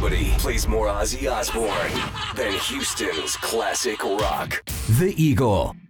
Nobody plays more Ozzy Osbourne than Houston's classic rock. The Eagle.